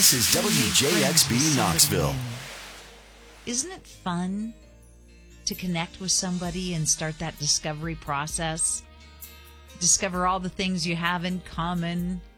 This is WJXB Knoxville. Isn't it fun to connect with somebody and start that discovery process? Discover all the things you have in common,